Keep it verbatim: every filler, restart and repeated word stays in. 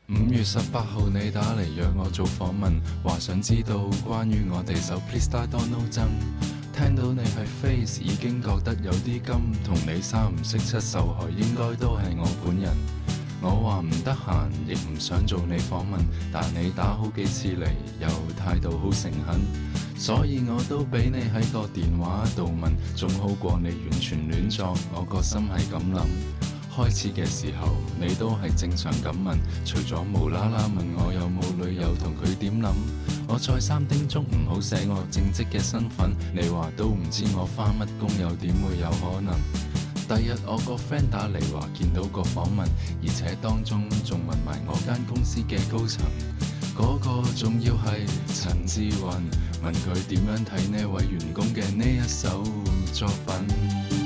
五月十八號你打嚟約我做訪問，話想知道關於我哋首 Please Die Don't Know 憎。聽到你係 Face 已經覺得有啲金，同你三唔識七受害應該都係我本人。我話唔得閒，亦唔想做你訪問，但你打好幾次嚟，又態度好誠懇，所以我都俾你喺個電話度問，仲好過你完全亂作，我個心係咁諗。開始嘅時候你都係正常咁問，除咗無啦啦問我有冇女友同佢點諗，我再三叮囑唔好寫我正職嘅身份，你話都唔知我返乜工，又點會有可能？第日我個 friend 打嚟話見到個訪問，而且當中仲問埋我間公司嘅高層，嗰個仲要係陳志雲，問佢點樣睇呢位員工嘅呢一首作品。